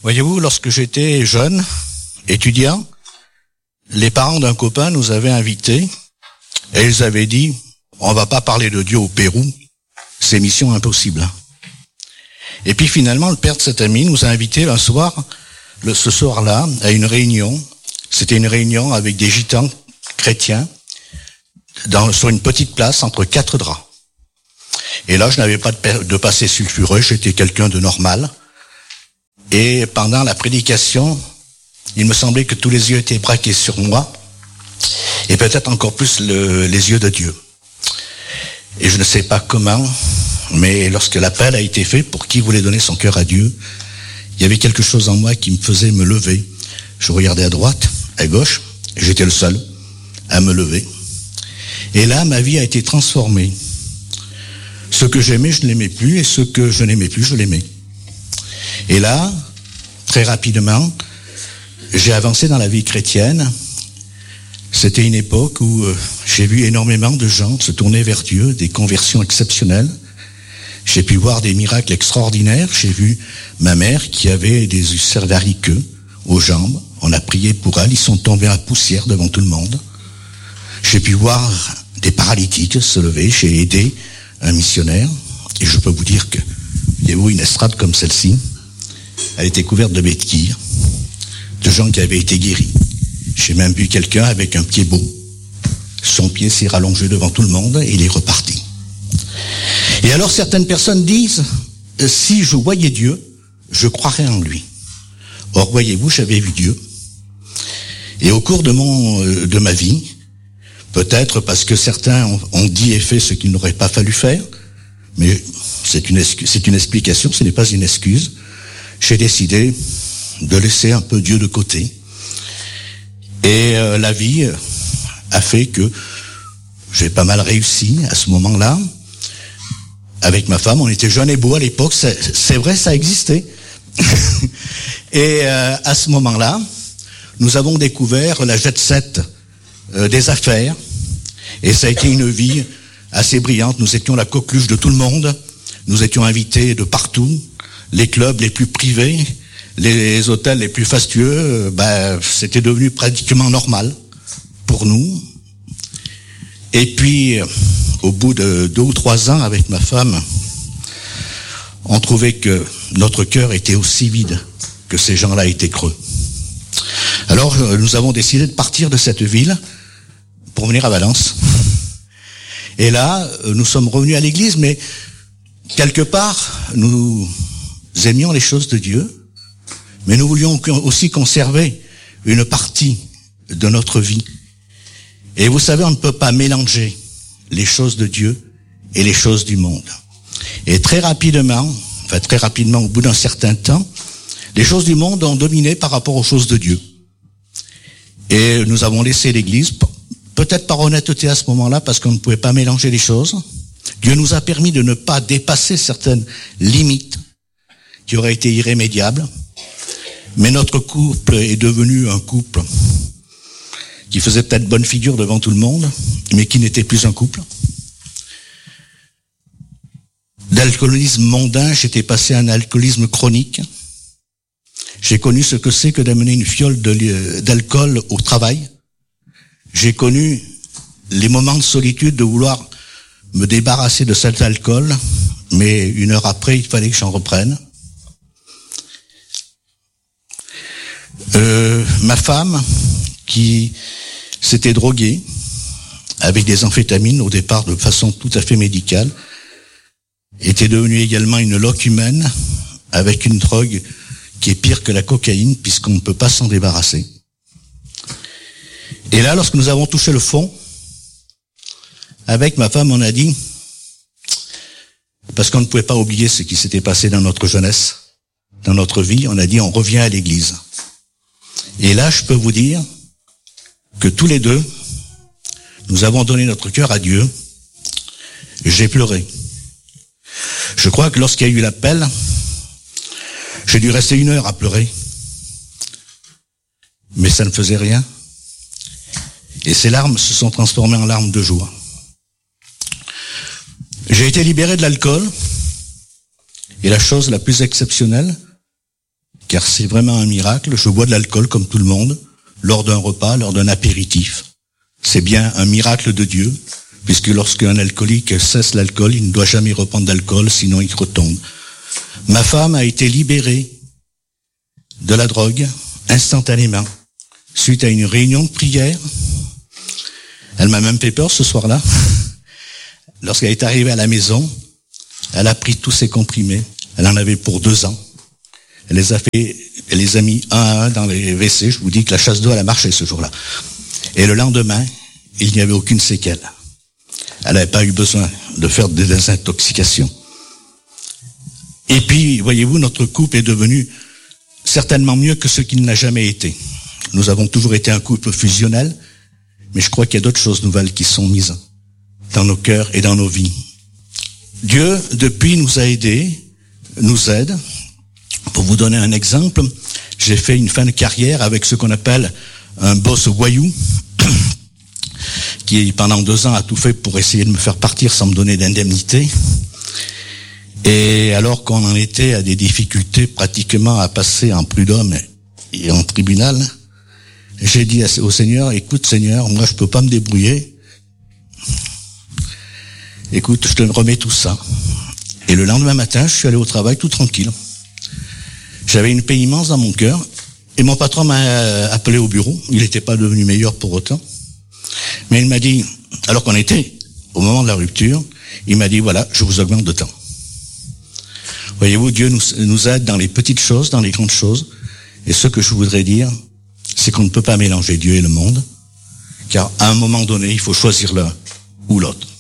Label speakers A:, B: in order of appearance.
A: Voyez-vous, lorsque j'étais jeune, étudiant, les parents d'un copain nous avaient invités et ils avaient dit « On va pas parler de Dieu au Pérou, c'est mission impossible. » Et puis finalement, le père de cet ami nous a invités un soir, ce soir-là, à une réunion. C'était une réunion avec des gitans chrétiens sur une petite place entre 4 draps. Et là, je n'avais pas de passé sulfureux, j'étais quelqu'un de normal. Et pendant la prédication, il me semblait que tous les yeux étaient braqués sur moi, et peut-être encore plus les yeux de Dieu. Et je ne sais pas comment, mais lorsque l'appel a été fait pour qui voulait donner son cœur à Dieu, il y avait quelque chose en moi qui me faisait me lever. Je regardais à droite, à gauche, j'étais le seul à me lever. Et là, ma vie a été transformée. Ce que j'aimais, je ne l'aimais plus, et ce que je n'aimais plus, je l'aimais. Et là, très rapidement, j'ai avancé dans la vie chrétienne. C'était une époque où j'ai vu énormément de gens se tourner vers Dieu, des conversions exceptionnelles. J'ai pu voir des miracles extraordinaires. J'ai vu ma mère qui avait des ulcères variqueux aux jambes. On a prié pour elle, ils sont tombés à poussière devant tout le monde. J'ai pu voir des paralytiques se lever. J'ai aidé un missionnaire. Et je peux vous dire que, voyez-vous, une estrade comme celle-ci, elle était couverte de béquilles, de gens qui avaient été guéris. J'ai même vu quelqu'un avec un pied beau. Son pied s'est rallongé devant tout le monde et il est reparti. Et alors certaines personnes disent, si je voyais Dieu, je croirais en lui. Or, voyez-vous, j'avais vu Dieu. Et au cours de ma vie, peut-être parce que certains ont dit et fait ce qu'il n'aurait pas fallu faire, mais c'est une explication, ce n'est pas une excuse. J'ai décidé de laisser un peu Dieu de côté. Et la vie a fait que j'ai pas mal réussi à ce moment-là. Avec ma femme, on était jeunes et beaux à l'époque, c'est vrai, ça existait. Et à ce moment-là, nous avons découvert la jet set des affaires. Et ça a été une vie assez brillante. Nous étions la coqueluche de tout le monde. Nous étions invités de partout. Les clubs les plus privés, les hôtels les plus fastueux, c'était devenu pratiquement normal pour nous. Et puis, au bout de 2 ou 3 ans avec ma femme, on trouvait que notre cœur était aussi vide que ces gens-là étaient creux. Alors, nous avons décidé de partir de cette ville pour venir à Valence. Et là, nous sommes revenus à l'église, mais quelque part, nous aimions les choses de Dieu, mais nous voulions aussi conserver une partie de notre vie. Et vous savez, on ne peut pas mélanger les choses de Dieu et les choses du monde. Et très rapidement, au bout d'un certain temps, les choses du monde ont dominé par rapport aux choses de Dieu. Et nous avons laissé l'église, peut-être par honnêteté à ce moment-là, parce qu'on ne pouvait pas mélanger les choses. Dieu nous a permis de ne pas dépasser certaines limites qui auraient été irrémédiables. Mais notre couple est devenu un couple qui faisait peut-être bonne figure devant tout le monde, mais qui n'était plus un couple. D'alcoolisme mondain, j'étais passé à un alcoolisme chronique. J'ai connu ce que c'est que d'amener une fiole d'alcool au travail. J'ai connu les moments de solitude de vouloir me débarrasser de cet alcool, mais 1 heure après, il fallait que j'en reprenne. Ma femme, qui s'était droguée avec des amphétamines au départ de façon tout à fait médicale, était devenue également une loque humaine avec une drogue qui est pire que la cocaïne puisqu'on ne peut pas s'en débarrasser. Et là, lorsque nous avons touché le fond, avec ma femme, on a dit, parce qu'on ne pouvait pas oublier ce qui s'était passé dans notre jeunesse, dans notre vie, on a dit on revient à l'église. Et là, je peux vous dire que tous les deux, nous avons donné notre cœur à Dieu. J'ai pleuré. Je crois que lorsqu'il y a eu l'appel, j'ai dû rester 1 heure à pleurer. Mais ça ne faisait rien. Et ces larmes se sont transformées en larmes de joie. J'ai été libéré de l'alcool. Et la chose la plus exceptionnelle, car c'est vraiment un miracle. Je bois de l'alcool comme tout le monde, lors d'un repas, lors d'un apéritif. C'est bien un miracle de Dieu, puisque lorsqu'un alcoolique cesse l'alcool, il ne doit jamais reprendre d'alcool, sinon il retombe. Ma femme a été libérée de la drogue instantanément, suite à une réunion de prière. Elle m'a même fait peur ce soir-là. Lorsqu'elle est arrivée à la maison, elle a pris tous ses comprimés. Elle en avait pour 2 ans. Elle les a mis un à un dans les WC. Je vous dis que la chasse d'eau, elle a marché ce jour-là. Et le lendemain, il n'y avait aucune séquelle. Elle n'avait pas eu besoin de faire des désintoxications. Et puis, voyez-vous, notre couple est devenu certainement mieux que ce qu'il n'a jamais été. Nous avons toujours été un couple fusionnel, mais je crois qu'il y a d'autres choses nouvelles qui sont mises dans nos cœurs et dans nos vies. Dieu, depuis, nous a aidés, nous aide. Pour vous donner un exemple, j'ai fait une fin de carrière avec ce qu'on appelle un boss voyou, qui pendant 2 ans a tout fait pour essayer de me faire partir sans me donner d'indemnité. Et alors qu'on en était à des difficultés pratiquement à passer en prud'homme et en tribunal, j'ai dit au Seigneur, écoute Seigneur, moi je peux pas me débrouiller. Écoute, je te remets tout ça. Et le lendemain matin, je suis allé au travail tout tranquille. J'avais une paix immense dans mon cœur. Et mon patron m'a appelé au bureau. Il n'était pas devenu meilleur pour autant. Mais il m'a dit, alors qu'on était au moment de la rupture, il m'a dit, voilà, je vous augmente de temps. Voyez-vous, Dieu nous aide dans les petites choses, dans les grandes choses. Et ce que je voudrais dire, c'est qu'on ne peut pas mélanger Dieu et le monde. Car à un moment donné, il faut choisir l'un ou l'autre.